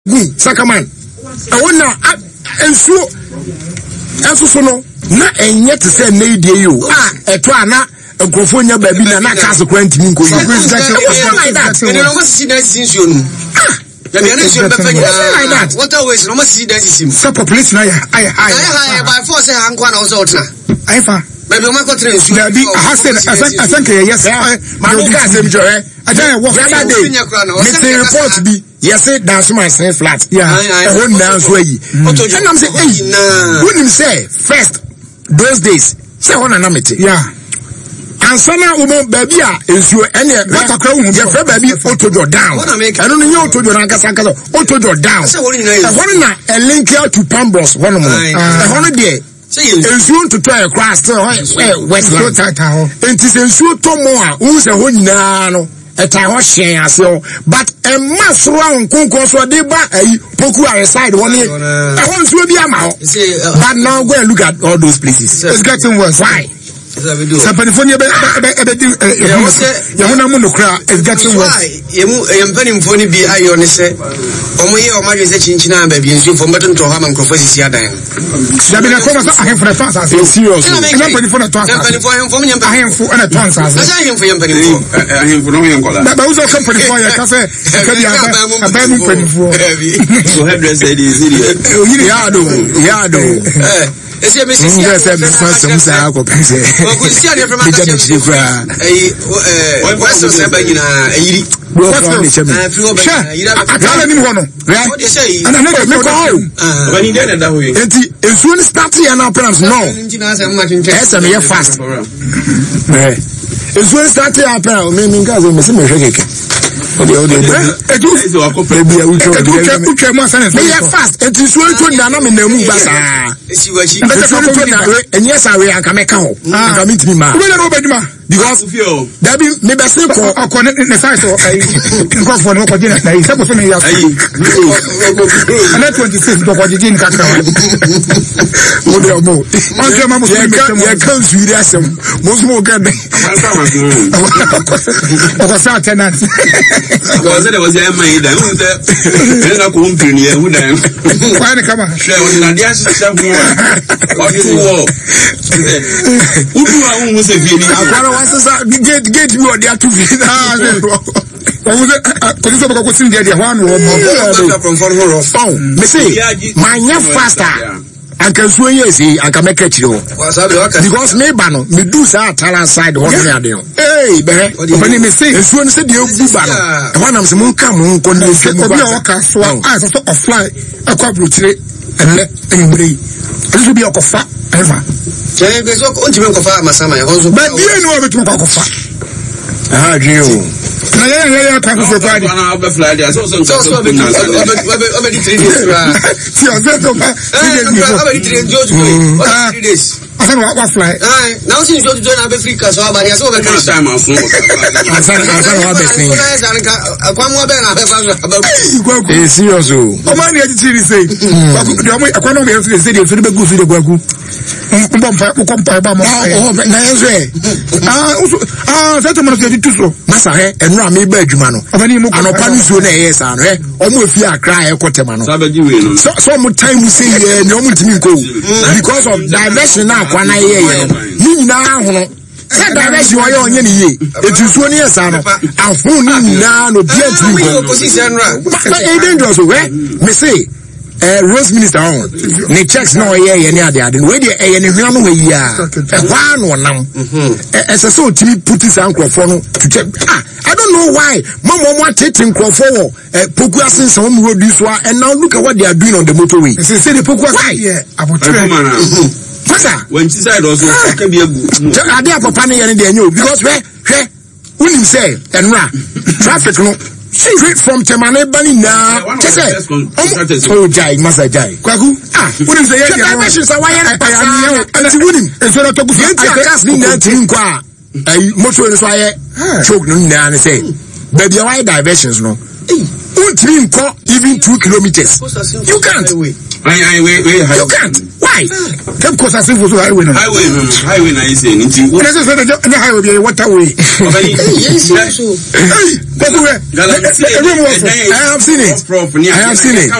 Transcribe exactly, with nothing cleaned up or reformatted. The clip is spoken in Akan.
gu sakaman awona ensuo enso so no na enye te se na idie yo ah eto ana nkrofo nya baabi na na cast kwant mi nko yi like that and no see that since you know ya be na so be fa nyina what always no see that sim so population na ya ai ai ai by force ha nkwa na wo so otna ai fa maybe o ma ko train su baabi hasen asanka yes ma no ka sem jo eh aja wo father day meeting report bi yes dance my say flat yeah e won dance way and I'm say hey when him say first those days say one na meeting yeah ansana umo baby a ensuo ene what akra wu je fe baby otojo down eno no nye otojo na nkasa nkasa otojo down e hono na a link out to Pambos hono mo e hono de ensuo to try across west so tata ho enti ensuo to mo a wu se ho nyina no eta ho hyen ase o but e masro an konkon so de ba ayi poku are side one e ho ensuo bi ama ho but now go and look at all those places it's getting worse why Sampanifonia be be be ya huna mu nokra is getting worse yemu yempanimfoni bi ayo ne se omoye o madwe se chinchina ba bi nsu fo mbeto to ha man krofo sisi adan ya be na koma so ahemfo na twansa se serious yempanimfo na twansa yempanimfo ahemfo mu nyempa ahemfo na twansa se ahemfo yempanimfo ahemfo no yenkola ba uzo kampanimfo ya ka se ka bi aba aba mu panimfo so hairdress say this serious ya do ya do ese me sisi ya se business some say akọ pense o ko sisi ade from aka eh eh waso se ba nyina ayiri waso na fi o ba ayira atala ni ho no o de say ana na me ko ho ba ni de da ho enti ensuo ni start ya na parents no ese me ye fast eh ensuo ni start ya parents me me ngazo me se me hwekeke ode ode edu so akopɛ bia utwa utwa utwa mo asane me ye fast enti ensuo to na na me na mu ba sa esi wachi ensuo to na we enye sa we aka me ka ho aka me timi ma we na obaduma because that be me be say ko ko ne size o ai ko for no ko jina na isa ko so me ya ai ana twenty-six do ko jina ka ka mo de mo on je ma mo so me ka ya kan suiri asem mo so mo ka de o ko sa tenant ko se de was ya mai da hu se na ko humpiri ni e hu dan kwa ne kama she won na dia se hu o ni wo udu wa hu se fi ni akwara sasa gate gate bi odi atu fi ah owo se ko so bako ko sin dia dia hwan wo mo from for horror oh me say manya faster aka suo yesi aka meka chiro because me ba no me do sa atala side ho ne ade eh be he me say suo no se dia bu ba no e wanam se mun ka mun ko ne se mu ba obi o ka so ah so offline akwa brotire ele enbre eso bi okofa eva je be so ko ntime kofa masama ya honzo ba die no obetu kofa ah jio na ya ya ya ka so party na ba fly dia so so so so be obe di three days ra ti o se to ba obe di three days three days asa no wa fly ah now since you do na be free ka so ba dia so be ka time aso asa asa wa be sin akwa mo be na be fa so eh serious o o ma ni e ti ri say akwa mo akwa no be so say dey so be go so dey gwagu mbo mpa ko mpa ba mo na yeso e ah ah se to mo se ti so masa he enu am ba adwuma no afani mu anopa ni so na e sa no he o mo fi akra e kotema no sabaji we no so so mo time say ye ni o mo timi ko because of diversion na akwa na ye ye ni nyina hono se diversion wo ye onye ni ye eti so ni esa no afun ni nyina no bia timi ko si se nra e dangerous we me say eh Rose Minister on ne checks no ye ye ni ade ade we dey eh ye ne hwan no we yi a e kwa no nam eh so so timi put this ankrofo no to check ah I don't know why mama mo atete nkrofo wo eh poku asense wo mo road so and now look at what they are doing on the motorway say say the poku why yeah abotre masa when she side also ka bi agu ade apapa ne ye ne dey enyo because we hwe unim say enra traffic no straight from Temane Bani na chese so jai masa jai kwaku ah unim say ye diversion sa why na pasa anti unim eso na togu fi cars ni na tin kwa ai moto ni so aye choke no na ne say baby why diversions no untimi nko even two kilometers you can't I I wait wait. You can't. Why? Cape Coast as if it was highway. Highway, highway. I say, anything. When I say the highway be a waterway. Yes, yes. I have seen it. I have seen it.